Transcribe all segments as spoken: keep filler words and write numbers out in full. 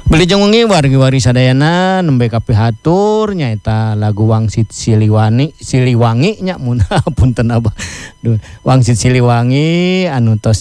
Wilujeng wengi wargi-wargi sadayana nembe kapihatur nyaeta lagu Wangsit Siliwangi Siliwangi nya mun punten Abah. Duh, Wangsit Siliwangi anu tos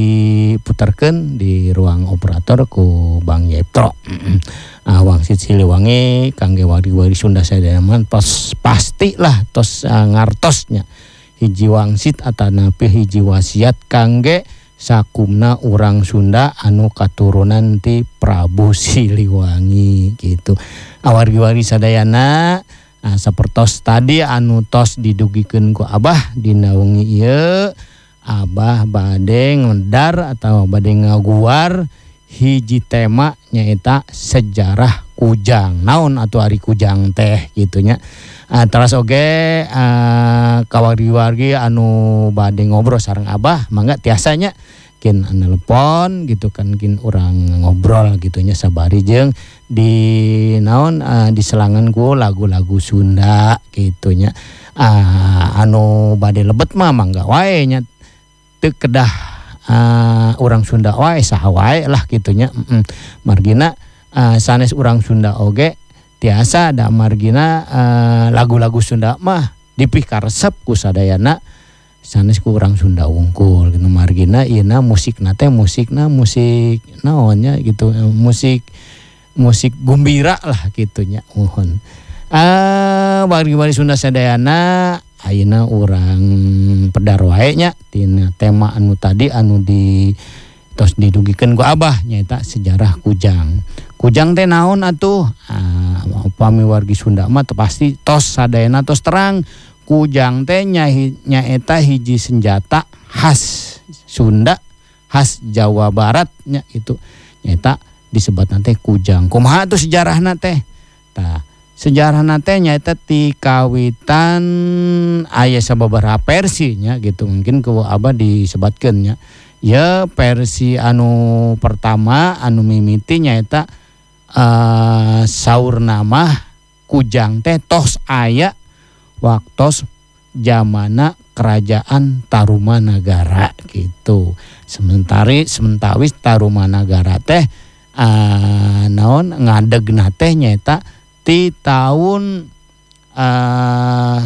diputerkeun di ruang operator ku Bang Yeptro. Ah, Wangsit Siliwangi kangge wargi-wargi Sunda sadayana mah tos pastilah tos uh, ngartosnya hiji wangsit atanapi hiji wasiat kangge sakumna urang Sunda anu katurunan ti Prabu Siliwangi gitu. Awargi-wargi sadayana nah, sapertos tadi anu tos didugikeun ku Abah dina wengi ieu Abah bade ngedar atau bade ngaguar hiji tema nyaeta sejarah kujang. Naon atuh ari kujang teh gitu nya. Uh, terus oge uh, kawargi-wargi anu bade ngobrol sareng Abah mangga tiasanya kin nelepon gitu kan kin urang ngobrol gitunya sabari jeung di naon uh, diselangan ku lagu-lagu Sunda gitunya. Uh, anu bade lebet mah mangga wae nya teu kedah uh, urang Sunda wae saha wae lah gitunya. Mm-mm. Margina uh, sanes urang Sunda oge tiasa da margina uh, lagu-lagu Sunda mah dipih karesep ku sadayana sanes ku urang Sunda wungkul gitu. Margina ieuna musikna teh musikna musik naonnya gitu musik musik gumbira lah gitunya mohon. Ah uh, wargi-wargi Sunda sadayana ayeuna urang pedar wae nya tina tema anu tadi anu di tos didugikeun ku Abah nyaeta sejarah kujang. Kujang teh naon atuh? Ah, upami wargi Sunda mah pasti tos sadayana tos terang. Kujang teh nyaeta hiji senjata khas Sunda, khas Jawa Barat nya itu. Nyaeta disebutna teh kujang. Kumaha atuh sejarahna teh? Tah, sejarahna teh nyaeta ti kawitan aya sababaraha versi nya gitu. Mungkin ku Abah disebutkeun nya. Ya versi anu pertama anu mimiti nyaeta Uh, saur nama kujang teh tos aya waktos zamana kerajaan Tarumanagara gitu. Sementari sementawis Tarumanagara teh uh, naon ngadegna teh nyaeta ti taun uh,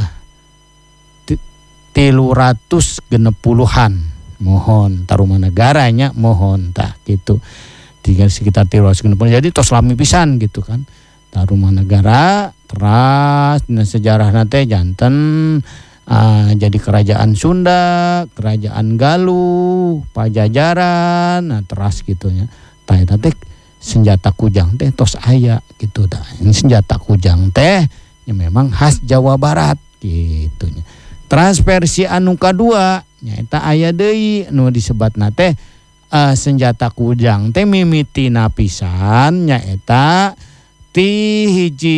tilu ratus genep puluhan mohon Tarumanagara nya mohon tah gitu. Tiga sekitar tilu ratus genep puluhan jadi tos lami pisan gitu kan. Tarumanagara teras dina sejarahna teh janten uh, jadi kerajaan Sunda, kerajaan Galuh, Pajajaran, nah teras gitu nya. Tah eta teh senjata kujang teh tos aya gitu dah. Ini senjata kujang teh ya memang khas Jawa Barat gitu nya. Teras versi anu kadua nyaeta aya deui nu disebatna teh Uh, senjata kujang teh mimitina pisan nyaeta ti hiji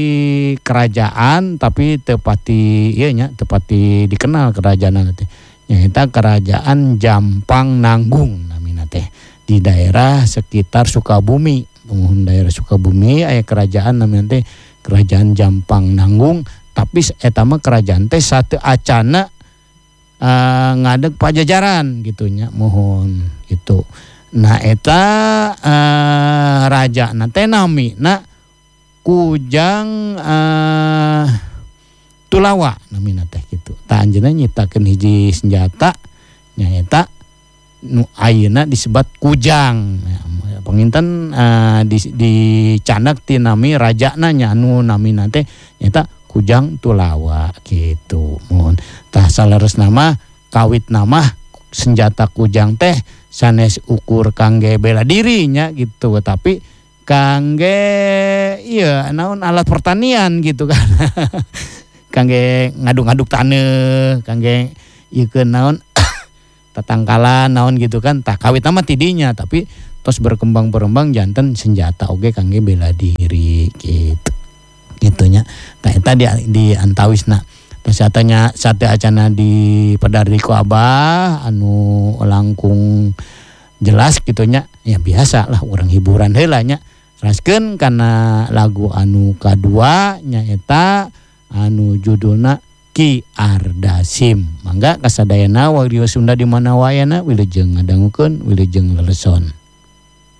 kerajaan tapi tepati ieu nya tepati dikenal kerajaan teh nyaeta kerajaan Jampang Nanggung namina teh di daerah sekitar Sukabumi. Mun daerah Sukabumi aya kerajaan namina teh kerajaan Jampang Nanggung tapi eta mah kerajaan teh satu acana Uh, ngadeg Pajajaran gitunya mohon gitu. Nah eta uh, raja na teh nami na Kujang uh, Tulawa namina teh gitu. Tah anjeunna nyiptakeun hiji senjata nyaeta nu ayeuna disebat kujang. Ya, panginten uh, di dicandak ti nami rajana nya anu namina teh nyaeta Kujang Tulawa gitu. Mohon tah saleres nama kawit nama senjata kujang teh sanes ukur kangge bela dirinya gitu tapi kangge iya naon alat pertanian gitu kan. Kangge ngaduk-ngaduk taneuh, kangge ieu naon tatangkalan naon gitu kan. Tah kawit nama tidinya tapi tos berkembang-berkembang janten senjata oge kangge bela diri gitu. Gitunya tah eta di, di antawisna terus satanya sate acana di pedari ku Abah anu langkung jelas gitunya ya biasa lah urang hiburan heula nya raskeun kana lagu anu kadua nyaeta anu judulna Ki Ardasim. Mangga kasadayana wargi Sunda di mana wayana wilujeng ngadangukeun wilujeng leleson.